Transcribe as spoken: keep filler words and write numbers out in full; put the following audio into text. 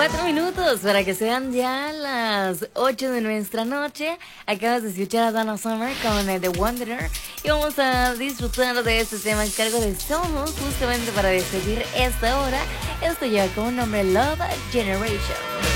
Cuatro minutos para que sean ya las ocho de nuestra noche. Acabas de escuchar a Donna Summer con eh, The Wanderer. Y vamos a disfrutar de este tema en cargo de Somos, justamente para despedir esta hora. Esto ya con un nombre Love Generation.